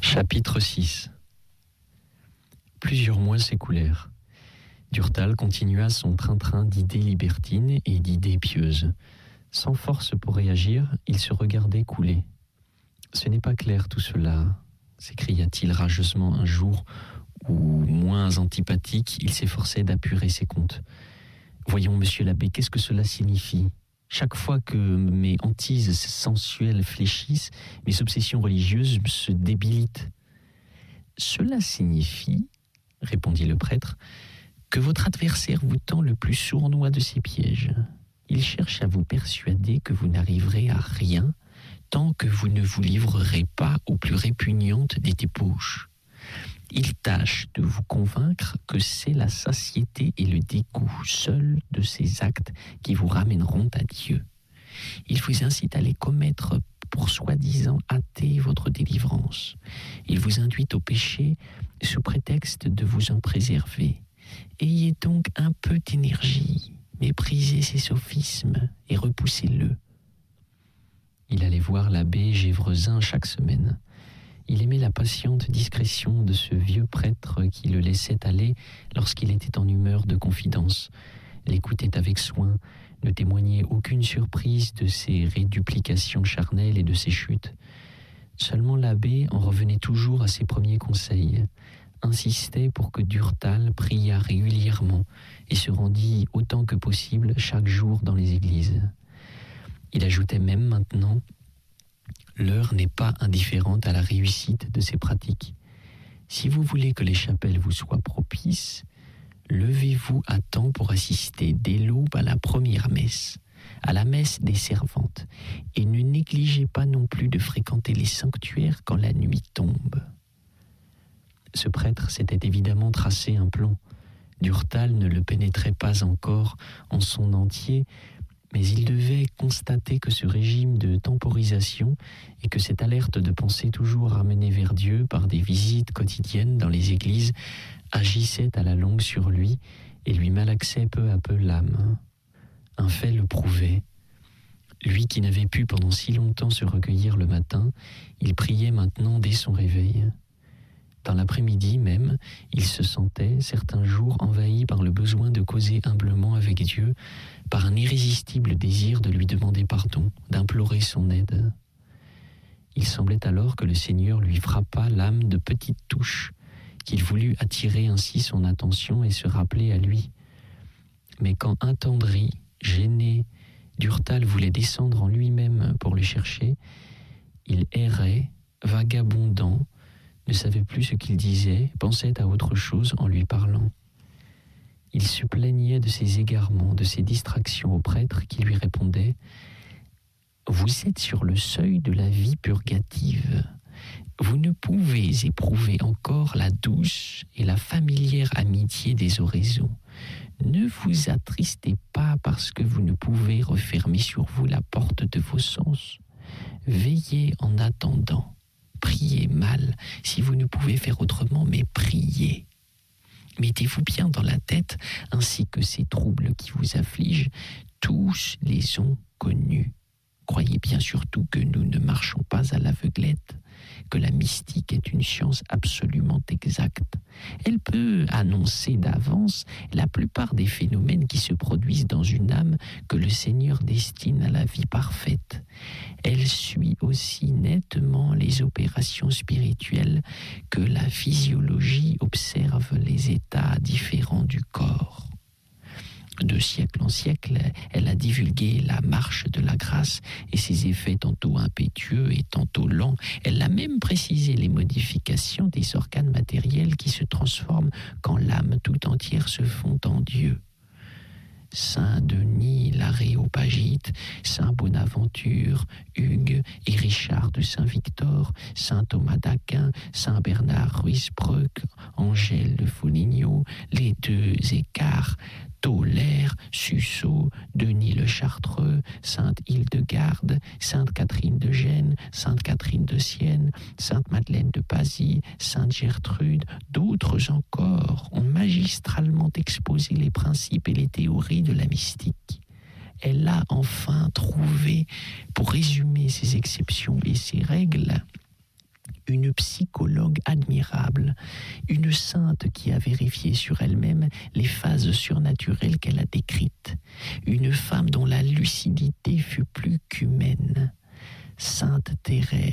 Chapitre 6. Plusieurs mois s'écoulèrent. Durtal continua son train-train d'idées libertines et d'idées pieuses. Sans force pour réagir, il se regardait couler. « Ce n'est pas clair tout cela », s'écria-t-il rageusement un jour où, moins antipathique, il s'efforçait d'apurer ses comptes. « Voyons, monsieur l'abbé, qu'est-ce que cela signifie ? Chaque fois que mes hantises sensuelles fléchissent, mes obsessions religieuses se débilitent. »« Cela signifie, » répondit le prêtre, « que votre adversaire vous tend le plus sournois de ses pièges. Il cherche à vous persuader que vous n'arriverez à rien tant que vous ne vous livrerez pas aux plus répugnantes des débauches. Il tâche de vous convaincre que c'est la satiété et le dégoût seuls de ces actes qui vous ramèneront à Dieu. Il vous incite à les commettre pour soi-disant hâter votre délivrance. Il vous induit au péché sous prétexte de vous en préserver. Ayez donc un peu d'énergie, méprisez ces sophismes et repoussez-le. » Il allait voir l'abbé Gévrezin chaque semaine. Il aimait la patiente discrétion de ce vieux prêtre qui le laissait aller lorsqu'il était en humeur de confidence, l'écoutait avec soin, ne témoignait aucune surprise de ses réduplications charnelles et de ses chutes. Seulement l'abbé en revenait toujours à ses premiers conseils, insistait pour que Durtal priât régulièrement et se rendît autant que possible chaque jour dans les églises. Il ajoutait même maintenant: l'heure n'est pas indifférente à la réussite de ces pratiques. Si vous voulez que les chapelles vous soient propices, levez-vous à temps pour assister dès l'aube à la première messe, à la messe des servantes, et ne négligez pas non plus de fréquenter les sanctuaires quand la nuit tombe. Ce prêtre s'était évidemment tracé un plan. Durtal ne le pénétrait pas encore en son entier, mais il devait constater que ce régime de temporisation et que cette alerte de pensée toujours ramenée vers Dieu par des visites quotidiennes dans les églises agissaient à la longue sur lui et lui malaxaient peu à peu l'âme. Un fait le prouvait. Lui qui n'avait pu pendant si longtemps se recueillir le matin, il priait maintenant dès son réveil. Dans l'après-midi même, il se sentait, certains jours, envahi par le besoin de causer humblement avec Dieu, par un irrésistible désir de lui demander pardon, d'implorer son aide. Il semblait alors que le Seigneur lui frappa l'âme de petites touches, qu'il voulut attirer ainsi son attention et se rappeler à lui. Mais quand attendri, gêné, Durtal voulait descendre en lui-même pour le chercher, il errait, vagabondant, ne savait plus ce qu'il disait, pensait à autre chose en lui parlant. Il se plaignait de ses égarements, de ses distractions au prêtre qui lui répondait « Vous êtes sur le seuil de la vie purgative. Vous ne pouvez éprouver encore la douce et la familière amitié des oraisons. Ne vous attristez pas parce que vous ne pouvez refermer sur vous la porte de vos sens. Veillez en attendant. Priez mal, si vous ne pouvez faire autrement, mais priez. Mettez-vous bien dans la tête, ainsi que ces troubles qui vous affligent, tous les ont connus. Croyez bien surtout que nous ne marchons pas à l'aveuglette, que la mystique est une science absolument exacte. Elle peut annoncer d'avance la plupart des phénomènes qui se produisent dans une âme que le Seigneur destine à la vie parfaite. Elle suit aussi nettement les opérations spirituelles que la physiologie observe les états différents du corps. De siècle en siècle, elle a divulgué la marche de la grâce et ses effets tantôt impétueux et tantôt lents. Elle a même précisé les modifications des organes matériels qui se transforment quand l'âme tout entière se fond en Dieu. Saint Denis l'Aréopagite, Saint Bonaventure, Hugues et Richard de Saint-Victor, Saint Thomas d'Aquin, Saint Bernard Ruysbroeck, Angèle de Foligno, les deux Écarts, Tolaire, Sussot, Denis le Chartreux, Sainte Hildegarde, Sainte Catherine de Gênes, Sainte Catherine de Sienne, Sainte Madeleine de Pasie, Sainte Gertrude, d'autres encore ont magistralement exposé les principes et les théories de la mystique. Elle a enfin trouvé, pour résumer ces exceptions et ces règles, Une psychologue admirable, une sainte qui a vérifié sur elle-même les phases surnaturelles qu'elle a décrites, une femme dont la lucidité fut plus qu'humaine. Sainte Thérèse,